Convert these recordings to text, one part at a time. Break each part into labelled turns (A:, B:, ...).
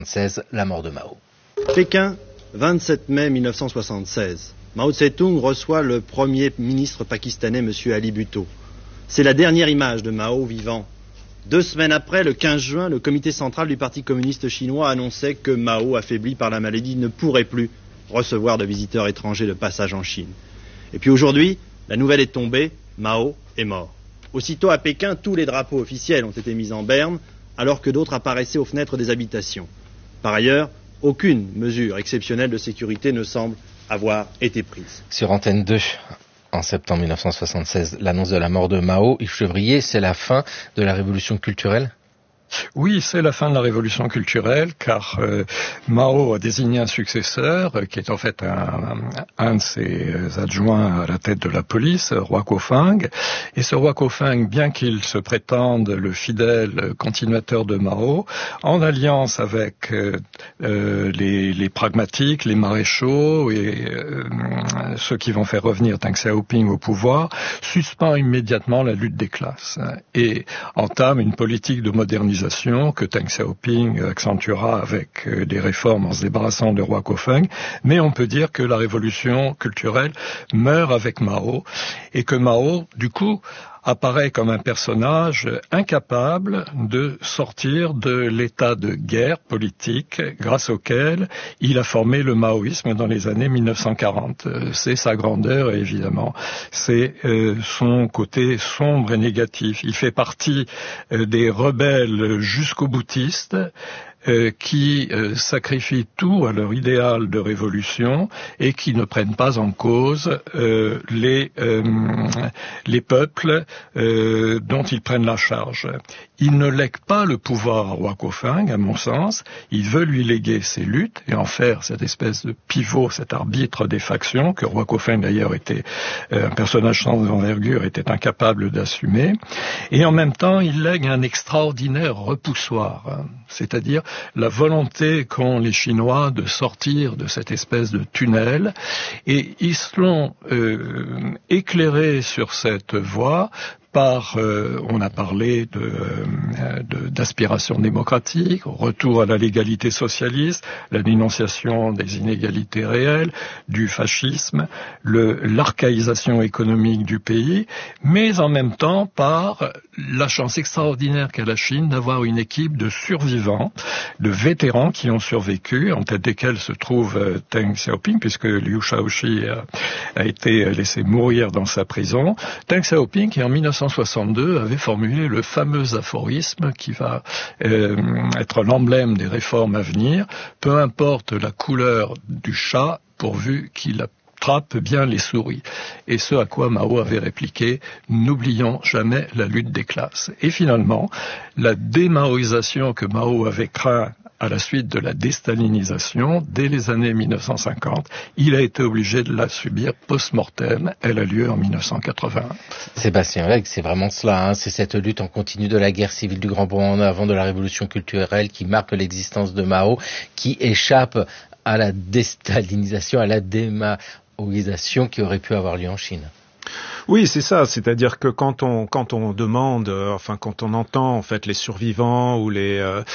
A: 16, la mort de Mao.
B: Pékin, 27 mai 1976. Mao Tse-tung reçoit le premier ministre pakistanais, M. Ali Bhutto. C'est la dernière image de Mao vivant. 2 semaines après, le 15 juin, le comité central du Parti communiste chinois annonçait que Mao, affaibli par la maladie, ne pourrait plus recevoir de visiteurs étrangers de passage en Chine. Et puis aujourd'hui, la nouvelle est tombée, Mao est mort. Aussitôt à Pékin, tous les drapeaux officiels ont été mis en berne, alors que d'autres apparaissaient aux fenêtres des habitations. Par ailleurs, aucune mesure exceptionnelle de sécurité ne semble avoir été prise.
A: Sur Antenne 2, en septembre 1976, l'annonce de la mort de Mao, Yves Chevrier, c'est la fin de la révolution culturelle ?
C: Oui, c'est la fin de la révolution culturelle, car Mao a désigné un successeur, qui est en fait un de ses adjoints à la tête de la police, roi Kofeng. Et ce roi Kofeng, bien qu'il se prétende le fidèle continuateur de Mao, en alliance avec les pragmatiques, les maréchaux et ceux qui vont faire revenir Deng Xiaoping au pouvoir, suspend immédiatement la lutte des classes et entame une politique de modernisation que Deng Xiaoping accentuera avec des réformes en se débarrassant de roi Kofeng, mais on peut dire que la révolution culturelle meurt avec Mao et que Mao, du coup, apparaît comme un personnage incapable de sortir de l'état de guerre politique grâce auquel il a formé le maoïsme dans les années 1940. C'est sa grandeur et évidemment c'est son côté sombre et négatif. Il fait partie des rebelles jusqu'au boutiste qui sacrifient tout à leur idéal de révolution et qui ne prennent pas en cause les peuples dont ils prennent la charge. Il ne lègue pas le pouvoir à roi Kofeng, à mon sens. Il veut lui léguer ses luttes et en faire cette espèce de pivot, cet arbitre des factions, que roi Kofeng d'ailleurs était un personnage sans envergure, était incapable d'assumer. Et en même temps, il lègue un extraordinaire repoussoir, c'est-à-dire la volonté qu'ont les Chinois de sortir de cette espèce de tunnel. Et ils sont éclairés sur cette voie par, on a parlé d'aspiration démocratique, retour à la légalité socialiste, la dénonciation des inégalités réelles, du fascisme, l'archaïsation économique du pays, mais en même temps par la chance extraordinaire qu'a la Chine d'avoir une équipe de survivants, de vétérans qui ont survécu, en tête desquels se trouve Deng Xiaoping, puisque Liu Shaoqi a été laissé mourir dans sa prison. Deng Xiaoping qui en 1962 avait formulé le fameux aphorisme qui va être l'emblème des réformes à venir. Peu importe la couleur du chat, pourvu qu'il attrape bien les souris. Et ce à quoi Mao avait répliqué, n'oublions jamais la lutte des classes. Et finalement, la démaoïsation que Mao avait craint à la suite de la déstalinisation, dès les années 1950, il a été obligé de la subir post-mortem. Elle a lieu en 1981.
A: Sébastien Weg, c'est vraiment cela, hein. C'est cette lutte en continu de la guerre civile du Grand Bond en avant de la révolution culturelle qui marque l'existence de Mao, qui échappe à la déstalinisation, à la démaoïsation qui aurait pu avoir lieu en Chine.
D: Oui, c'est ça. C'est-à-dire que quand on demande, quand on entend en fait les survivants ou les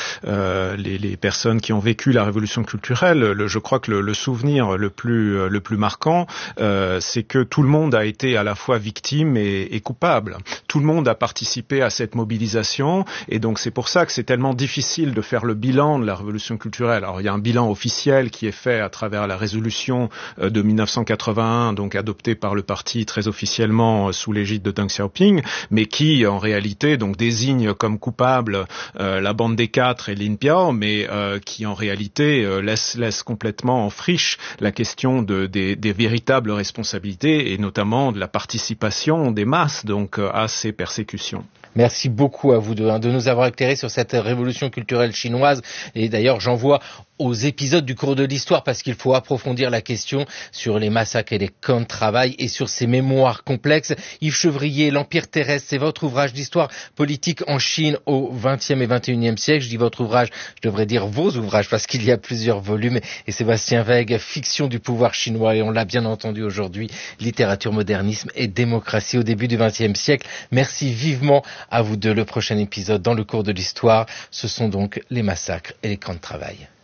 D: personnes qui ont vécu la révolution culturelle, je crois que le souvenir le plus marquant, c'est que tout le monde a été à la fois victime et coupable. Tout le monde a participé à cette mobilisation, et donc c'est pour ça que c'est tellement difficile de faire le bilan de la révolution culturelle. Alors il y a un bilan officiel qui est fait à travers la résolution de 1981, donc adoptée par le parti très officiellement sous l'égide de Deng Xiaoping, mais qui en réalité donc désigne comme coupable la bande des quatre et Lin Biao, mais qui en réalité laisse complètement en friche la question des véritables responsabilités et notamment de la participation des masses donc à ces persécutions.
A: Merci beaucoup à vous deux de nous avoir éclairés sur cette révolution culturelle chinoise. Et d'ailleurs, j'envoie aux épisodes du cours de l'histoire parce qu'il faut approfondir la question sur les massacres et les camps de travail et sur ces mémoires complexes. Yves Chevrier, L'Empire terrestre, c'est votre ouvrage d'histoire politique en Chine au XXe et XXIe siècle. Je dis votre ouvrage, je devrais dire vos ouvrages parce qu'il y a plusieurs volumes. Et Sébastien Weg, Fiction du pouvoir chinois, et on l'a bien entendu aujourd'hui, littérature, modernisme et démocratie au début du XXe siècle. Merci vivement à vous deux. Le prochain épisode dans le cours de l'histoire, ce sont donc les massacres et les camps de travail.